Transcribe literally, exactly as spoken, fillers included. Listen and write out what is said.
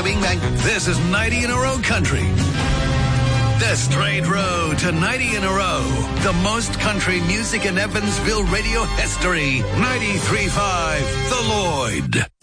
bing, bang. This is ninety in a row country. The straight road to ninety in a row. The most country music in Evansville radio history. ninety-three point five, The Lloyd.